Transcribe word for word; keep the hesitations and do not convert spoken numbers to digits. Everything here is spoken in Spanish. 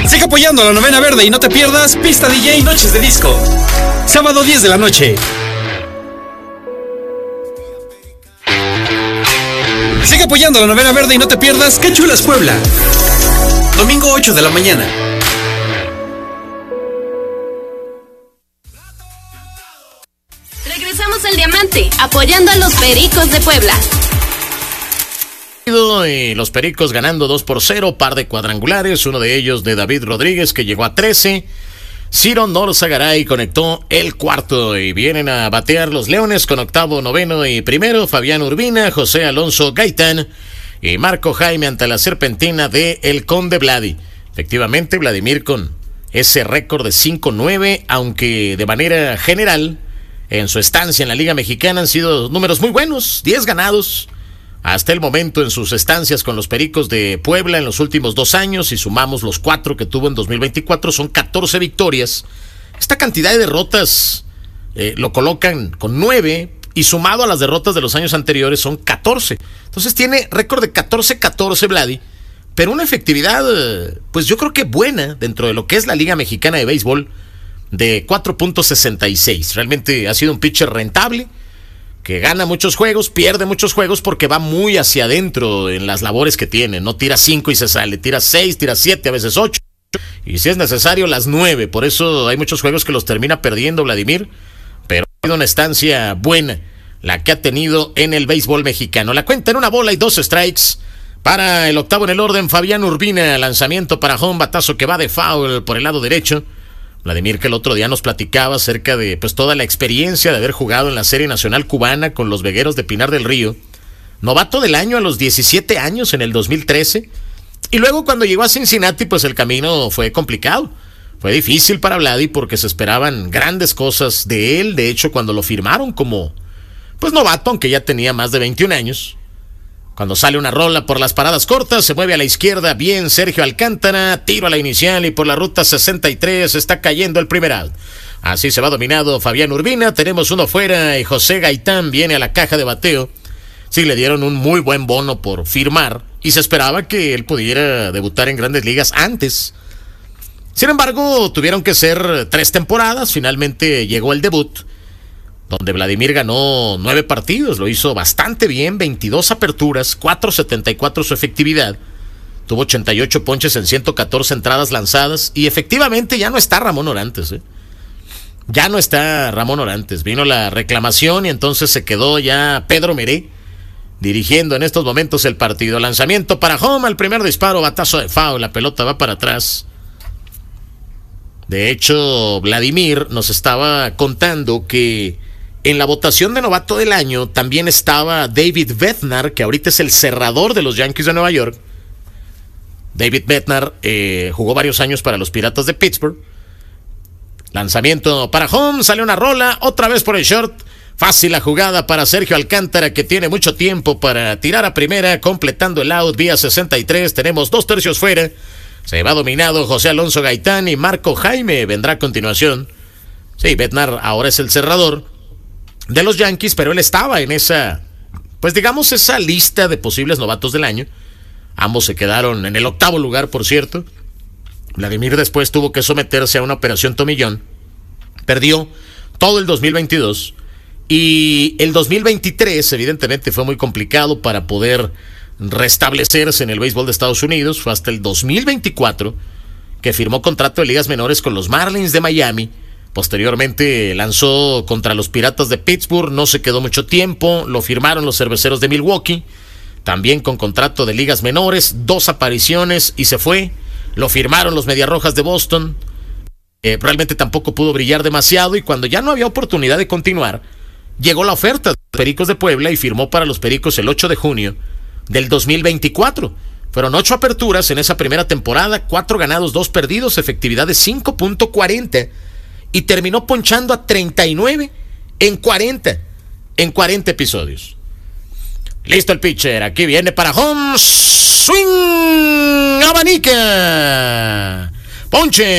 Sigue apoyando a la Novena Verde y no te pierdas Pista D J Noches de Disco. Sábado diez de la noche. Sigue apoyando a la Novena Verde y no te pierdas Qué Chulas Puebla. Domingo ocho de la mañana. Regresamos al Diamante, apoyando a los Pericos de Puebla. Y los Pericos ganando dos por cero, par de cuadrangulares, uno de ellos de David Rodríguez que llegó a trece. Ciro Norzagaray conectó el cuarto y vienen a batear los Leones con octavo, noveno y primero. Fabián Urbina, José Alonso Gaitán y Marco Jaime ante la serpentina de El Conde Vladi. Efectivamente, Vladimir con ese récord de cinco nueve, aunque de manera general en su estancia en la Liga Mexicana han sido números muy buenos, diez ganados hasta el momento en sus estancias con los Pericos de Puebla en los últimos dos años, y sumamos los cuatro que tuvo en dos mil veinticuatro, son catorce victorias. Esta cantidad de derrotas eh, lo colocan con nueve, y sumado a las derrotas de los años anteriores son catorce. Entonces tiene récord de catorce catorce Vladi, pero una efectividad, pues yo creo que buena dentro de lo que es la Liga Mexicana de Béisbol, de cuatro punto sesenta y seis. Realmente ha sido un pitcher rentable, que gana muchos juegos, pierde muchos juegos porque va muy hacia adentro en las labores que tiene. No tira cinco y se sale, tira seis, tira siete, a veces ocho, y si es necesario las nueve. Por eso hay muchos juegos que los termina perdiendo Vladimir, pero ha sido una estancia buena la que ha tenido en el béisbol mexicano. La cuenta en una bola y dos strikes para el octavo en el orden. Fabián Urbina, lanzamiento para home, batazo que va de foul por el lado derecho. Vladimir, que el otro día nos platicaba acerca de pues toda la experiencia de haber jugado en la Serie Nacional Cubana con los Vegueros de Pinar del Río. Novato del año a los diecisiete años en el dos mil trece. Y luego cuando llegó a Cincinnati, pues el camino fue complicado. Fue difícil para Vladi porque se esperaban grandes cosas de él. De hecho, cuando lo firmaron como pues novato, aunque ya tenía más de veintiún años, cuando sale una rola por las paradas cortas, se mueve a la izquierda, bien Sergio Alcántara, tiro a la inicial y por la ruta sesenta y tres está cayendo el primer out. Así se va dominado Fabián Urbina, tenemos uno fuera y José Gaitán viene a la caja de bateo. Sí, le dieron un muy buen bono por firmar y se esperaba que él pudiera debutar en Grandes Ligas antes. Sin embargo, tuvieron que ser tres temporadas, finalmente llegó el debut, donde Vladimir ganó nueve partidos, lo hizo bastante bien, veintidós aperturas, cuatro setenta y cuatro su efectividad, tuvo ochenta y ocho ponches en ciento catorce entradas lanzadas, y efectivamente ya no está Ramón Orantes, ¿eh? ya no está Ramón Orantes, vino la reclamación y entonces se quedó ya Pedro Meré dirigiendo en estos momentos el partido. Lanzamiento para home, el primer disparo, batazo de foul, la pelota va para atrás. De hecho, Vladimir nos estaba contando que en la votación de novato del año también estaba David Bednar, que ahorita es el cerrador de los Yankees de Nueva York. David Bednar eh, jugó varios años para los Piratas de Pittsburgh. Lanzamiento para home, sale una rola, otra vez por el short. Fácil la jugada para Sergio Alcántara, que tiene mucho tiempo para tirar a primera, completando el out vía sesenta y tres. Tenemos dos tercios fuera. Se va dominado José Alonso Gaitán y Marco Jaime vendrá a continuación. Sí, Bednar ahora es el cerrador de los Yankees, pero él estaba en esa, pues digamos, esa lista de posibles novatos del año. Ambos se quedaron en el octavo lugar, por cierto. Vladimir después tuvo que someterse a una operación tomillón. Perdió todo el dos mil veintidós. Y el dos mil veintitrés, evidentemente, fue muy complicado para poder restablecerse en el béisbol de Estados Unidos. Fue hasta el dos mil veinticuatro que firmó contrato de ligas menores con los Marlins de Miami. Posteriormente lanzó contra los Piratas de Pittsburgh, no se quedó mucho tiempo, lo firmaron los Cerveceros de Milwaukee, también con contrato de ligas menores, dos apariciones y se fue. Lo firmaron los Mediarrojas de Boston, eh, realmente tampoco pudo brillar demasiado, y cuando ya no había oportunidad de continuar, llegó la oferta de los Pericos de Puebla y firmó para los Pericos el ocho de junio del dos mil veinticuatro. Fueron ocho aperturas en esa primera temporada, cuatro ganados, dos perdidos, efectividad de cinco punto cuarenta, y terminó ponchando a treinta y nueve en cuarenta, en cuarenta episodios. Listo el pitcher, aquí viene para home, swing, abanica, ponche.